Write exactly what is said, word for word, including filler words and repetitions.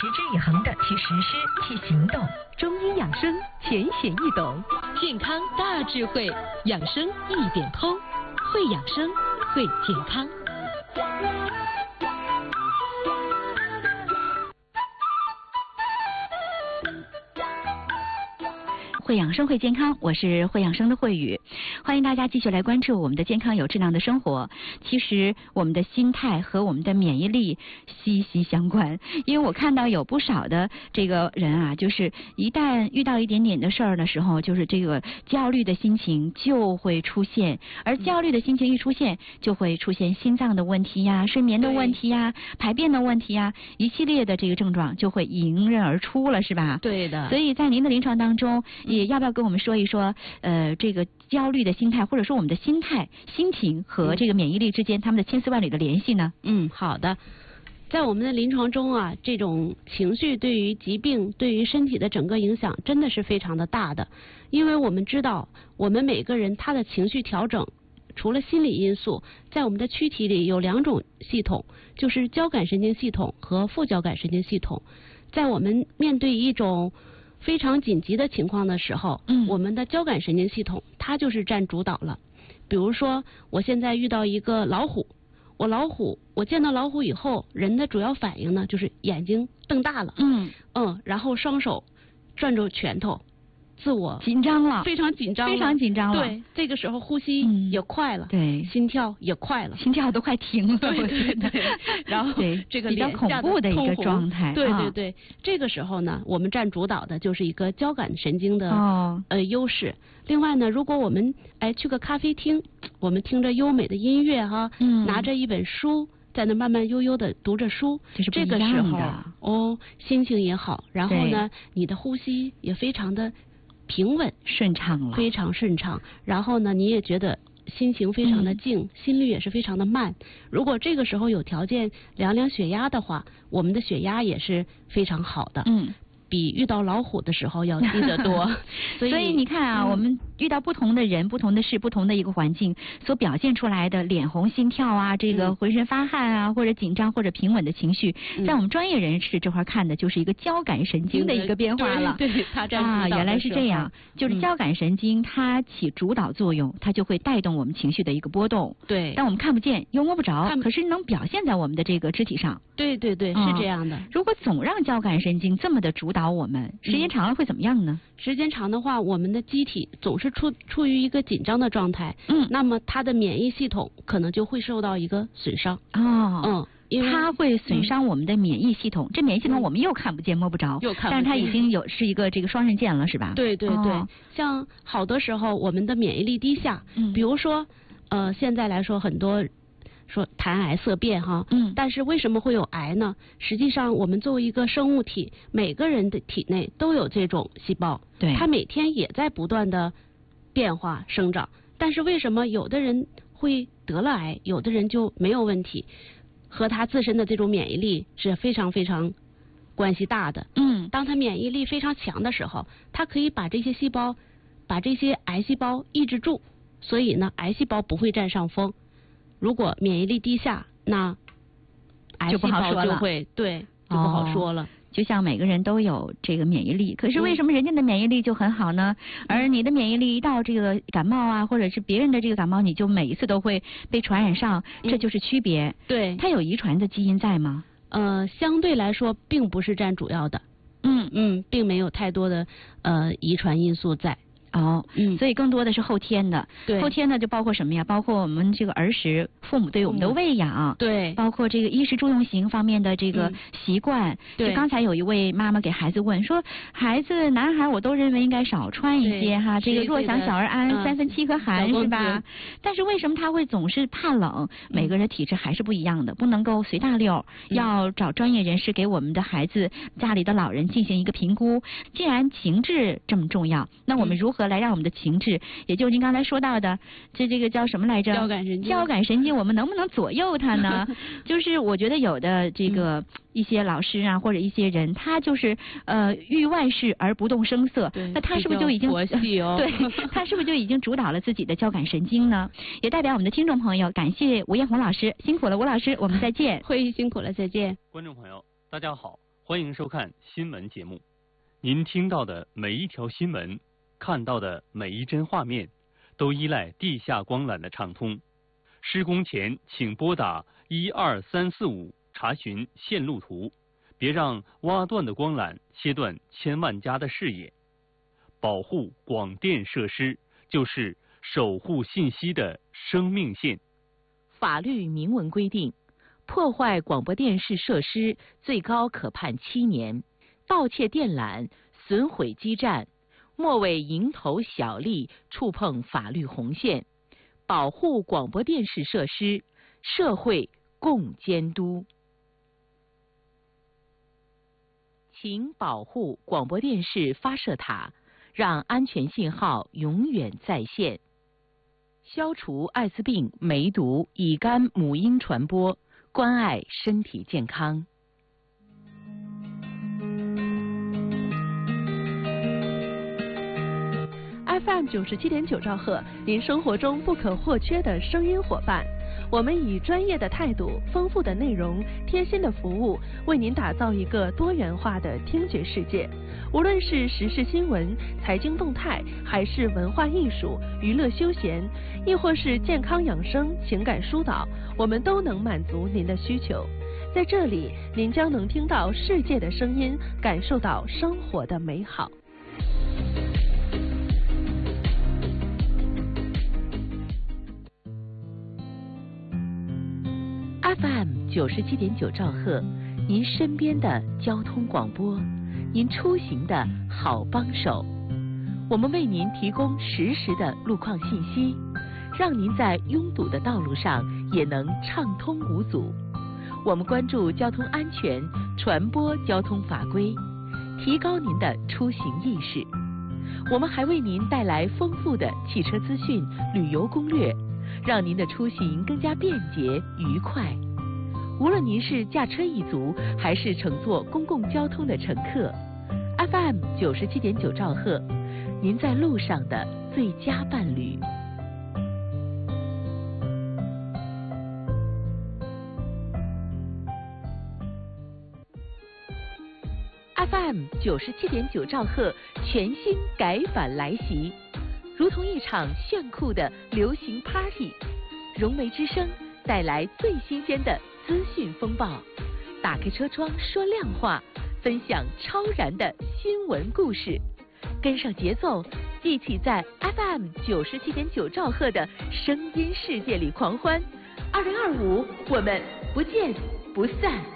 持之以恒的去实施、去行动。 中医养生浅显易懂， 健康大智慧，养生一点通，会养生，会健康。 会养生会健康，我是会养生的慧宇，欢迎大家继续来关注我们的健康有质量的生活。其实我们的心态和我们的免疫力息息相关，因为我看到有不少的这个人啊，就是一旦遇到一点点的事儿的时候，就是这个焦虑的心情就会出现，而焦虑的心情一出现，就会出现心脏的问题呀、睡眠的问题呀、排便的问题呀，一系列的这个症状就会迎刃而出了，是吧？ 对的。 所以在您的临床当中，也要不要跟我们说一说，呃，这个焦虑的心态，或者说我们的心态、心情和这个免疫力之间他们的千丝万缕的联系呢？ 嗯，好的。在我们的临床中啊，这种情绪对于疾病、对于身体的整个影响真的是非常的大的。因为我们知道，我们每个人他的情绪调整，除了心理因素，在我们的躯体里有两种系统，就是交感神经系统和副交感神经系统。在我们面对一种非常紧急的情况的时候，嗯，我们的交感神经系统它就是占主导了。比如说，我现在遇到一个老虎，我老虎，我见到老虎以后，人的主要反应呢就是眼睛瞪大了，嗯嗯，然后双手攥住拳头，自我紧张了， 非常紧张了， 非常紧张了。 对，这个时候呼吸也快了， 嗯、对， 心跳也快了， 心跳都快停了。 对对对，然后这个比较恐怖的一个状态。 对对对，啊、这个时候呢，我们占主导的就是一个交感神经的、 哦、 呃优势。另外呢，如果我们哎去个咖啡厅，我们听着优美的音乐哈，嗯、拿着一本书。在那慢慢悠悠的读着书， 这是不一样的。 这个时候哦，心情也好，然后呢，你的呼吸也非常的平稳顺畅了， 非常顺畅。然后呢，你也觉得心情非常的静，嗯、心率也是非常的慢。如果这个时候有条件量量血压的话，我们的血压也是非常好的。嗯。比遇到老虎的时候要低得多， 所以所以你看啊、嗯，我们遇到不同的人、不同的事、不同的一个环境，所表现出来的脸红、心跳啊，这个浑身发汗啊，或者紧张或者平稳的情绪，嗯、在我们专业人士这块看的就是一个交感神经的一个变化了。 对，对它占主导的时候啊，原来是这样，就是交感神经它起主导作用，它就会带动我们情绪的一个波动。 对， 但我们看不见又摸不着，可是能表现在我们的这个肢体上。 对对对， 嗯、 是这样的。 如果总让交感神经这么的主导我们，时间长了会怎么样呢？ 时间长的话，我们的机体总是处处于一个紧张的状态，嗯，那么它的免疫系统可能就会受到一个损伤。 哦，嗯，因为它会损伤我们的免疫系统。嗯、这免疫系统我们又看不见摸不着， 又看不见， 但是它已经有是一个这个双刃剑了，是吧？ 对对对， 哦、 像好多时候我们的免疫力低下，嗯，比如说呃现在来说很多。说谈癌色变哈，嗯，但是为什么会有癌呢？实际上，我们作为一个生物体，每个人的体内都有这种细胞， 对， 它每天也在不断的变化生长。但是为什么有的人会得了癌，有的人就没有问题？和他自身的这种免疫力是非常非常关系大的。嗯，当他免疫力非常强的时候，他可以把这些细胞，把这些癌细胞抑制住，所以呢，癌细胞不会占上风。如果免疫力低下，那癌细胞就会对就不好说了。 哦，就像每个人都有这个免疫力，可是为什么人家的免疫力就很好呢？嗯、而你的免疫力一到这个感冒啊，或者是别人的这个感冒，你就每一次都会被传染上，嗯、这就是区别。 对， 它有遗传的基因在吗？ 呃，相对来说，并不是占主要的。嗯嗯，并没有太多的呃遗传因素在。 哦，嗯，所以更多的是后天的， 对， 后天呢就包括什么呀？包括我们这个儿时父母对我们的喂养， 对， 包括这个衣食住用行方面的这个习惯。嗯、 对， 就刚才有一位妈妈给孩子问说，孩子男孩我都认为应该少穿一些哈，这个若想小儿安，嗯、三分饥和寒是吧？但是为什么他会总是怕冷？每个人体质还是不一样的，不能够随大溜，嗯、要找专业人士给我们的孩子、家里的老人进行一个评估。既然情志这么重要，那我们如何来让我们的情志，也就是您刚才说到的，这这个叫什么来着？ 交感神经。 交感神经，我们能不能左右它呢？就是我觉得有的这个一些老师啊，或者一些人，他就是呃遇万事而不动声色，那他是不是就已经佛系哦？ 对，他是不是就已经主导了自己的交感神经呢？也代表我们的听众朋友，感谢吴艳红老师，辛苦了，吴老师，我们再见。 会议辛苦了，再见。 观众朋友，大家好。 欢迎收看新闻节目。您听到的每一条新闻，看到的每一帧画面，都依赖地下光缆的畅通。施工前请拨打一二三四五查询线路图，别让挖断的光缆切断千万家的视野。保护广电设施就是守护信息的生命线。 法律明文规定，破坏广播电视设施最高可判七年，盗窃电缆、损毁基站，莫为蝇头小利触碰法律红线。保护广播电视设施，社会共监督。请保护广播电视发射塔，让安全信号永远在线。消除艾滋病、梅毒、乙肝母婴传播，关爱身体健康。 F M 九十七点九兆赫，您生活中不可或缺的声音伙伴。我们以专业的态度、丰富的内容、贴心的服务，为您打造一个多元化的听觉世界。无论是时事新闻、财经动态，还是文化艺术、娱乐休闲，亦或是健康养生、情感疏导，我们都能满足您的需求。在这里，您将能听到世界的声音，感受到生活的美好。 F M 九十七点九兆赫，您身边的交通广播，您出行的好帮手。我们为您提供实时的路况信息，让您在拥堵的道路上也能畅通无阻。我们关注交通安全，传播交通法规，提高您的出行意识。我们还为您带来丰富的汽车资讯、旅游攻略，让您的出行更加便捷愉快。无论您是驾车一族，还是乘坐公共交通的乘客 ，F M 九十七点九兆赫，您在路上的最佳伴侣。F M 九十七点九兆赫全新改版来袭，如同一场炫酷的流行 party， 融媒之声带来最新鲜的资讯风暴，打开车窗说亮话，分享超燃的新闻故事，跟上节奏，一起在 F M 九十七点九兆赫的声音世界里狂欢。二零二五，我们不见不散。